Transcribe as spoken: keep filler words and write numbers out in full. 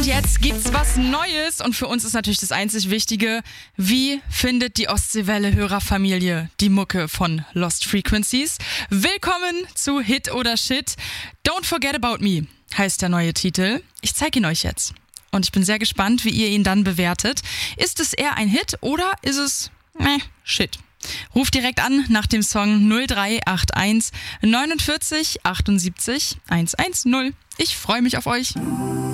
Und jetzt gibt's was Neues und für uns ist natürlich das einzig Wichtige, wie findet die Ostseewelle-Hörerfamilie die Mucke von Lost Frequencies? Willkommen zu Hit oder Shit. Don't Forget About Me heißt der neue Titel. Ich zeige ihn euch jetzt und ich bin sehr gespannt, wie ihr ihn dann bewertet. Ist es eher ein Hit oder ist es meh, Shit? Ruft direkt an nach dem Song null drei acht eins neunundvierzig achtundsiebzig hundertzehn. Ich freue mich auf euch.